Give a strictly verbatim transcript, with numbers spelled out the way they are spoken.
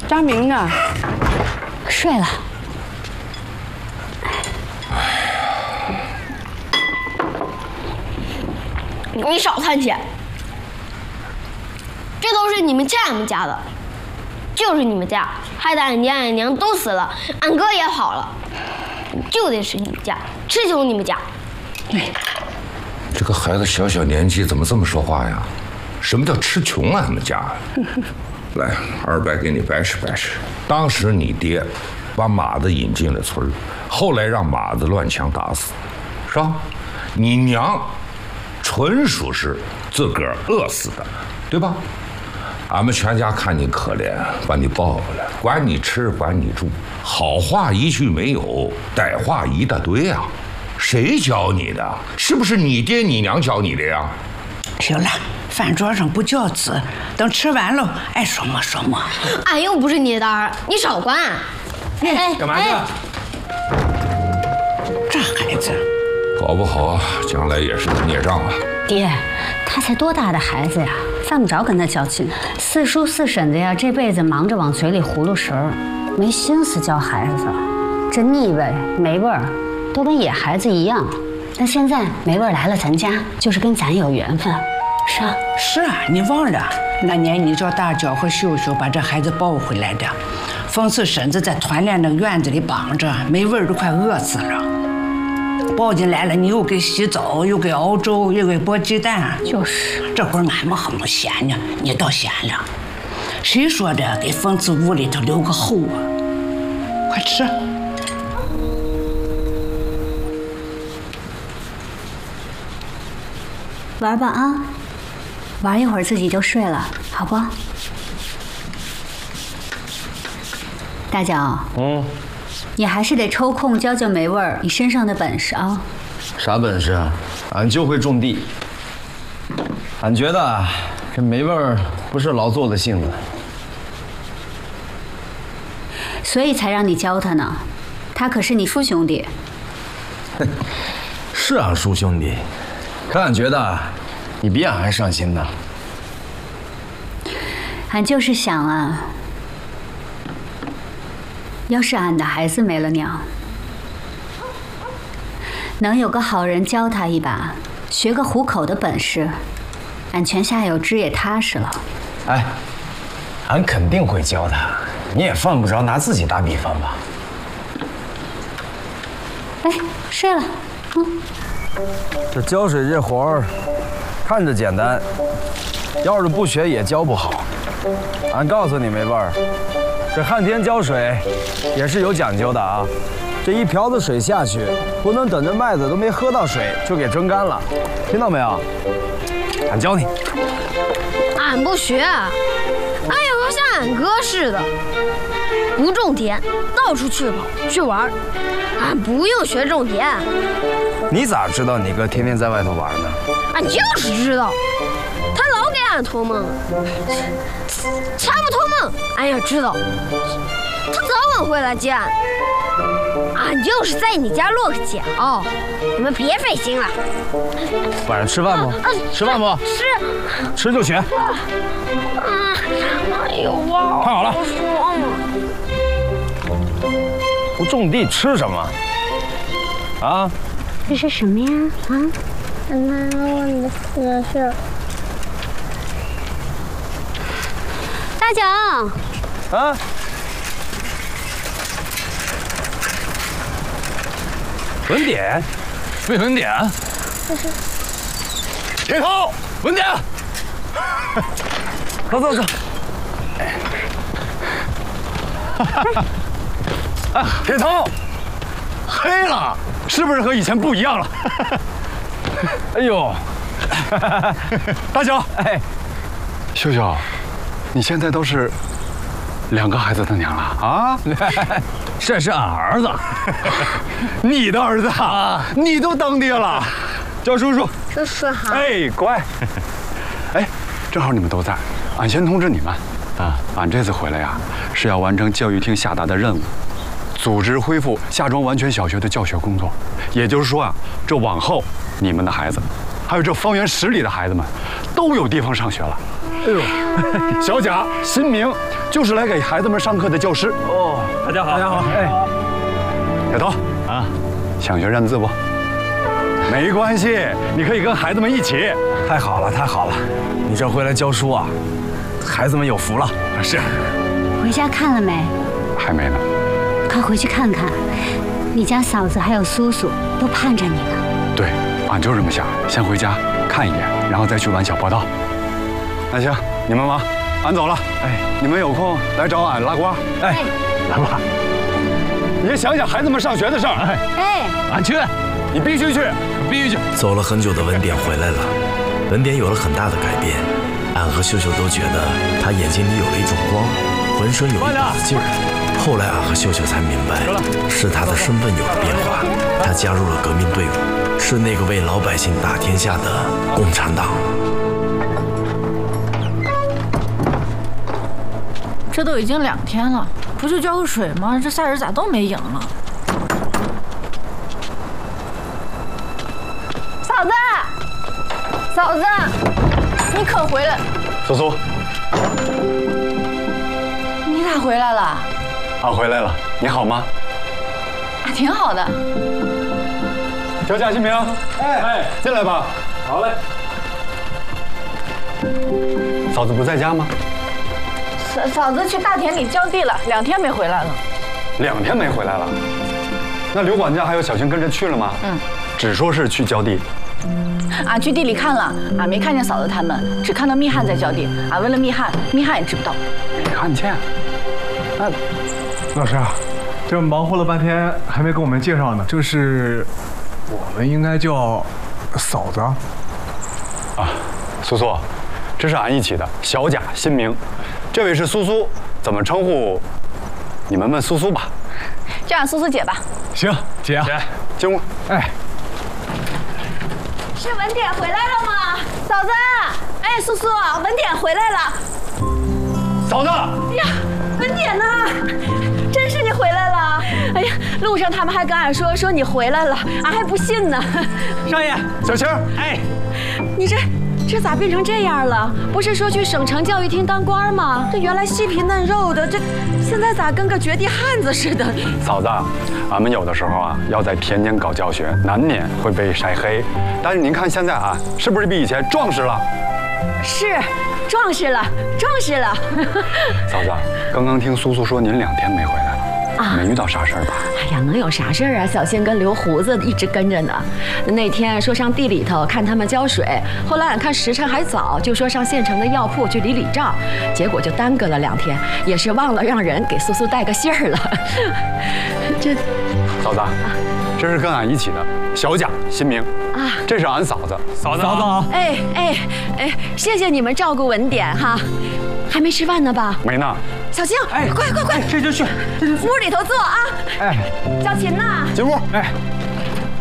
佳明呢？ 睡了。 你少叹气，这都是你们家人们家的，就是你们家，害得俺爹俺娘都死了，俺哥也跑了，就得是你们家，吃穷你们家。 这个孩子小小年纪怎么这么说话呀？什么叫吃穷俺们家？来，二伯给你掰扯掰扯。当时你爹把马子引进了村儿，后来让马子乱枪打死，是吧？你娘纯属是自个儿饿死的，对吧？俺们全家看你可怜，把你抱回来，管你吃，管你住，好话一句没有，歹话一大堆啊！谁教你的？是不是你爹你娘教你的呀？ 行了，饭桌上不较字，等吃完了爱说么说么。 俺又不是你的儿，你少管。 哎， 干嘛去？ 这孩子， 搞不好将来也是个孽障啊！ 爹，他才多大的孩子呀，犯不着跟他较劲。四叔四婶子呀，这辈子忙着往嘴里葫芦食儿，没心思教孩子。这腻味没味儿，都跟野孩子一样。但现在没味儿来了咱家，就是跟咱有缘分，是啊。 是啊，你忘了那年你叫大脚和秀秀把这孩子抱回来的，冯四婶子在团练的院子里绑着，没味儿都快饿死了。抱进来了，你又给洗澡，又给熬粥，又给剥鸡蛋， 就是这会儿俺们还没闲呢，你倒闲了。谁说的给冯四屋里头留个后啊？快吃。 玩吧啊，玩一会儿自己就睡了，好不？大脚， 嗯， 你还是得抽空教教梅味儿你身上的本事啊。 啥本事啊？俺就会种地。俺觉得啊，这梅味儿不是劳作的性子， 所以才让你教他呢。他可是你叔兄弟。 是俺叔兄弟，可俺觉得你比俺还上心呢。 俺就是想啊，要是俺的孩子没了娘，能有个好人教他一把，学个糊口的本事，俺泉下有知也踏实了。 哎，俺肯定会教他，你也犯不着拿自己打比方吧。 哎，睡了。嗯。 这浇水这活儿，看着简单，要是不学也教不好。俺告诉你梅味儿，这旱天浇水也是有讲究的啊。这一瓢子水下去，不能等着麦子都没喝到水就给蒸干了，听到没有？俺教你。 俺不学，俺以后像俺哥似的，不种田，到处去跑去玩。俺不用学种田。 你咋知道你哥天天在外头玩呢？ 俺就是知道，他老给俺托梦，他不托梦，俺也知道，他早晚会来接俺。俺就是在你家落个脚，你们别费心了。 晚上吃饭不？ 啊、 吃饭不？ 吃。 吃就学。啊！ 哎呦哇！ 看好了。不种地吃什么？啊？ 这是什么呀？啊？ 妈妈，我的的是。 大脚。 啊？文典，魏文典。 这是。 铁头，文典。走走走。哎，铁头，黑了，是不是和以前不一样了？哎呦，大脚，哎， 秀秀，你现在都是两个孩子的娘了啊？ 这是俺儿子， 你的儿子啊，你都当爹了， 叫叔叔。 叔叔好。 哎，乖。哎，正好你们都在，俺先通知你们啊，俺这次回来呀，是要完成教育厅下达的任务。组织恢复夏庄完全小学的教学工作，也就是说啊，这往后你们的孩子，还有这方圆十里的孩子们，都有地方上学了。 哎呦，小贾、新明就是来给孩子们上课的教师。 哦，大家好，大家好。哎， 小头啊，想学认字不？没关系，你可以跟孩子们一起。 太好了，太好了！你这回来教书啊，孩子们有福了。 是。 回家看了没？ 还没呢。 快回去看看，你家嫂子还有叔叔都盼着你呢。 对，俺就这么想，先回家看一眼，然后再去玩小坡道。那行，你们忙，俺走了。哎，你们有空来找俺拉呱。 哎，拉呱， 你也想想孩子们上学的事儿。哎， 哎， 俺去， 你必须去，必须去。 走了很久的文典回来了，文典有了很大的改变，俺和秀秀都觉得他眼睛里有了一种光，浑身有一股子劲儿。后来俺和秀秀才明白，是他的身份有了变化，他加入了革命队伍，是那个为老百姓打天下的共产党。 这都已经两天了，不就浇个水吗？这仨人咋都没影了？ 嫂子，嫂子，你可回来！ 苏苏， 你咋回来了？ 俺回来了，你好吗？ 啊，挺好的。 小贾、新明，哎哎，进来吧。 好嘞。 嫂子不在家吗？ 嫂嫂子去大田里浇地了，两天没回来了。 两天没回来了。那刘管家还有小青跟着去了吗？嗯，只说是去浇地。 俺去地里看了，俺没看见嫂子他们，只看到密汉在浇地。俺问了密汉，密汉也知不道。 没看见。那老师啊，这忙活了半天还没给我们介绍呢。这是我们应该叫嫂子啊。 啊，苏苏，这是俺一起的小贾、新明。这位是苏苏，怎么称呼？你们问苏苏吧。 叫俺苏苏姐吧。 行，姐啊， 进屋。 哎， 是文典回来了吗？嫂子，哎，苏苏，文典回来了。 嫂子。 呀，文典呢？真是你回来了！哎呀，路上他们还跟俺说说你回来了，俺还不信呢。 少爷， 小青， 哎， 你这。这咋变成这样了？不是说去省城教育厅当官吗？这原来细皮嫩肉的，这现在咋跟个绝地汉子似的？ 嫂子，俺们有的时候啊，要在田间搞教学，难免会被晒黑。但是您看现在啊，是不是比以前壮实了？ 是，壮实了，壮实了。 嫂子，刚刚听苏苏说您两天没回来了。啊，没遇到啥事儿吧？ 哎呀，能有啥事儿啊？小新跟刘胡子一直跟着呢。那天说上地里头看他们浇水，后来俺看时辰还早，就说上县城的药铺去理理账，结果就耽搁了两天，也是忘了让人给苏苏带个信儿了。这， 嫂子，啊、这是跟俺一起的小贾、新明啊，这是俺嫂子， 嫂子好。 哎哎哎，谢谢你们照顾文典哈。还没吃饭呢吧？ 没呢。 小青，哎，快快快， 这就去， 屋里头坐啊！ 哎， 小琴呐， 进屋。 哎，